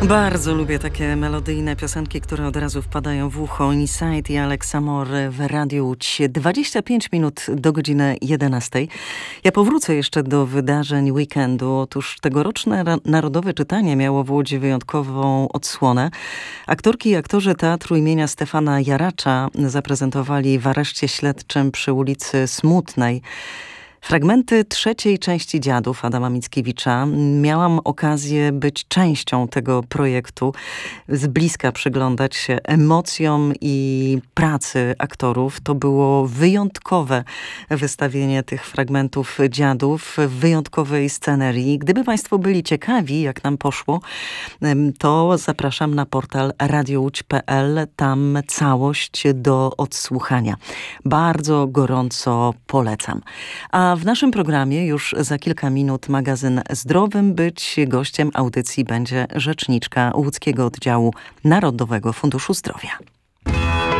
Bardzo lubię takie melodyjne piosenki, które od razu wpadają w ucho. Inside i Alex Amore w Radiu Łódź. 25 minut do godziny 11. Ja powrócę jeszcze do wydarzeń weekendu. Otóż tegoroczne Narodowe Czytanie miało w Łodzi wyjątkową odsłonę. Aktorki i aktorzy Teatru imienia Stefana Jaracza zaprezentowali w areszcie śledczym przy ulicy Smutnej fragmenty trzeciej części Dziadów Adama Mickiewicza. Miałam okazję być częścią tego projektu, z bliska przyglądać się emocjom i pracy aktorów. To było wyjątkowe wystawienie tych fragmentów Dziadów w wyjątkowej scenerii. Gdyby Państwo byli ciekawi, jak nam poszło, to zapraszam na portal radiołódź.pl. Tam całość do odsłuchania. Bardzo gorąco polecam. A w naszym programie już za kilka minut magazyn Zdrowym Być. Gościem audycji będzie rzeczniczka łódzkiego oddziału Narodowego Funduszu Zdrowia.